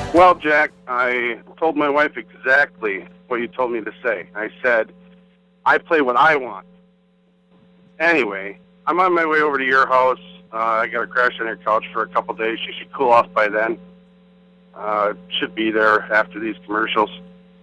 Well, Jack, I told my wife exactly what you told me to say. I said, I play what I want. Anyway, I'm on my way over to your house. I got to crash on your couch for a couple days. You should cool off by then. Should be there after these commercials.